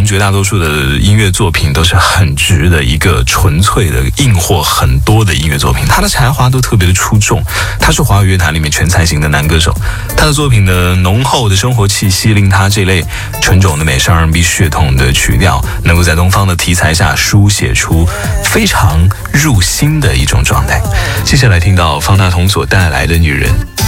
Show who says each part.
Speaker 1: 绝大多数的音乐作品都是很直的一个纯粹的硬货很多的音乐作品，他的才华都特别的出众，他是华语乐坛里面全才型的男歌手，他的作品的浓厚的生活气息令他这类纯种的美式 R&B 血统的曲调能够在东方的题材下书写出非常入心的一种状态。接下来听到方大同所带来的女人。